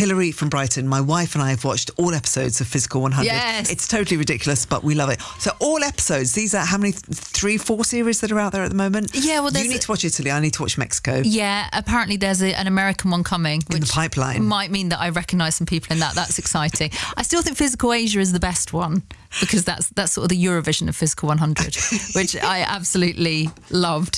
Hilary from Brighton, my wife and I have watched all episodes of Physical 100. Yes. It's totally ridiculous, but we love it. So all episodes, these are how many, 3-4 series that are out there at the moment? Yeah, well, you need to watch Italy, I need to watch Mexico. Yeah, apparently there's an American one coming. In the pipeline. Might mean that I recognise some people in that. That's exciting. I still think Physical Asia is the best one, because that's sort of the Eurovision of Physical 100, which I absolutely loved.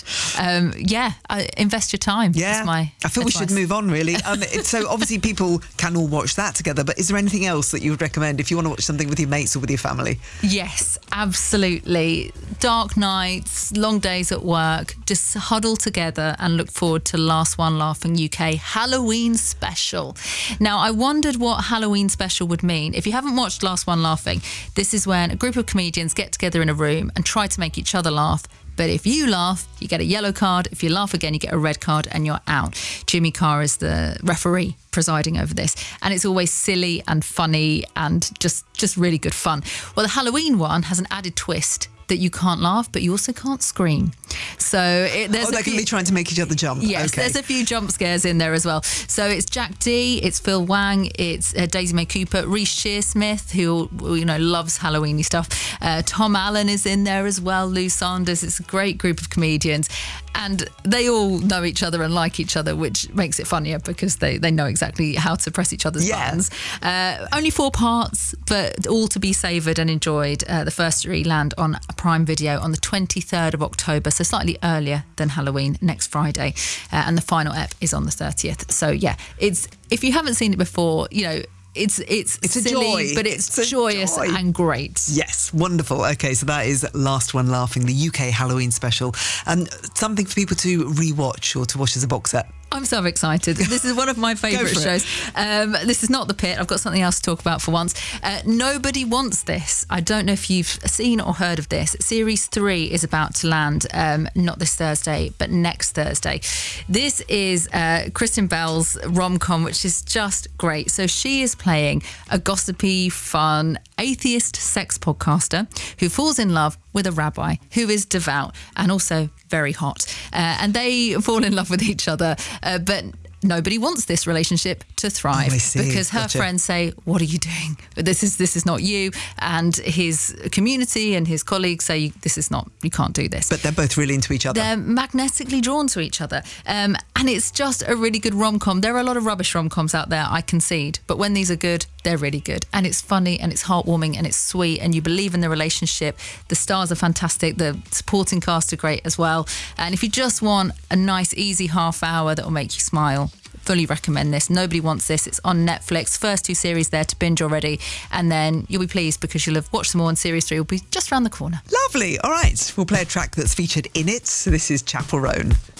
Invest your time. Yeah, That's my I feel advice. we should move on, really. So obviously people can all watch that together, but is there anything else that you would recommend if you want to watch something with your mates or with your family? Yes, absolutely. Dark nights, long days at work, just huddle together and look forward to Last One Laughing UK Halloween special. Now, I wondered what Halloween special would mean. If you haven't watched Last One Laughing, this is when a group of comedians get together in a room and try to make each other laugh. But if you laugh, you get a yellow card. If you laugh again, you get a red card and you're out. Jimmy Carr is the referee presiding over this. And it's always silly and funny and just really good fun. Well, the Halloween one has an added twist that you can't laugh, but you also can't scream. So there's they can be trying to make each other jump. Yes, okay. There's a few jump scares in there as well. So it's Jack Dee, it's Phil Wang, it's Daisy May Cooper, Reece Shearsmith, who loves Halloween-y stuff. Tom Allen is in there as well, Lou Sanders. It's a great group of comedians. And they all know each other and like each other, which makes it funnier because they know exactly how to press each other's buttons. Only 4 parts, but all to be savoured and enjoyed. The first 3 land on Prime Video on the 23rd of October, so slightly earlier than Halloween, next Friday. And the final ep is on the 30th. So, yeah, if you haven't seen it before, it's silly, a joy. But it's joyous and great. Yes, wonderful. Okay, so that is Last One Laughing, the UK Halloween special. Something for people to rewatch or to watch as a box set. I'm so excited. This is one of my favourite shows. This is not The Pit. I've got something else to talk about for once. Nobody Wants This. I don't know if you've seen or heard of this. Series 3 is about to land, not this Thursday, but next Thursday. This is Kristen Bell's rom-com, which is just great. So she is playing a gossipy, fun, atheist sex podcaster who falls in love with a rabbi who is devout and also very hot. And they fall in love with each other, but nobody wants this relationship to thrive because her friends say, what are you doing? This is not you. And his community and his colleagues say, you can't do this. But they're both really into each other. They're magnetically drawn to each other. And it's just a really good rom-com. There are a lot of rubbish rom-coms out there, I concede. But when these are good, they're really good. And it's funny and it's heartwarming and it's sweet and you believe in the relationship. The stars are fantastic. The supporting cast are great as well. And if you just want a nice, easy half hour that will make you smile, fully recommend this. Nobody Wants This. It's on Netflix. First 2 series there to binge already. And then you'll be pleased because you'll have watched them all and series 3 will be just around the corner. Lovely. All right. We'll play a track that's featured in it. So this is Chapel Roan.